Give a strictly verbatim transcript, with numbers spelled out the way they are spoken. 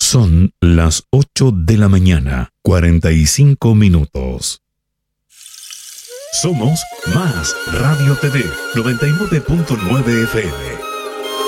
Son las ocho de la mañana, cuarenta y cinco minutos. Somos Más Radio T V, noventa y nueve punto nueve F M.